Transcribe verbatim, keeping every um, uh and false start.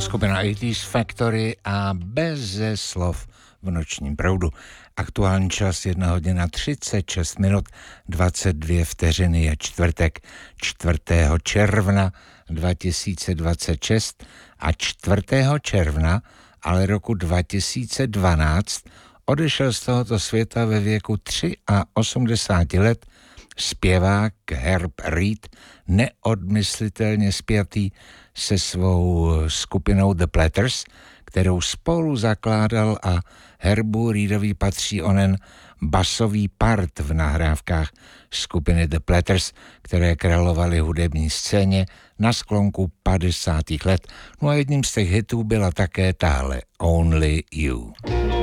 skupina osmdesát Factory a Beze slov v nočním proudu. Aktuální čas jedna hodina třicet šest minut dvacet dvě vteřiny, je čtvrtek čtvrtého června dva tisíce dvacet šest a čtvrtého června ale roku dva tisíce dvanáct odešel z tohoto světa ve věku osmdesáti tří let zpěvák Herb Reed, neodmyslitelně spjatý se svou skupinou The Platters, kterou spolu zakládal, a Herbu Reedovi patří onen basový part v nahrávkách skupiny The Platters, které královaly hudební scéně na sklonku padesátých let. No a jedním z těch hitů byla také tahle Only You.